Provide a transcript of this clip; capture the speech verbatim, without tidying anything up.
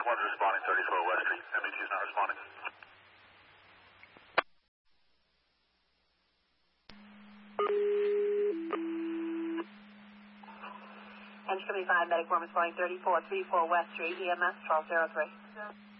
one's responding, thirty-four West Street. M E T is not responding. Engine seventy-five, medic one responding, thirty-four thirty-four West Street, E M S twelve oh three.